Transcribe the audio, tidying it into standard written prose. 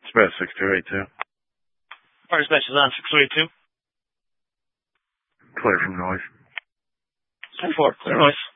Express 6282. Fire dispatch is on 6282. Clear from noise. 10-4, clear noise.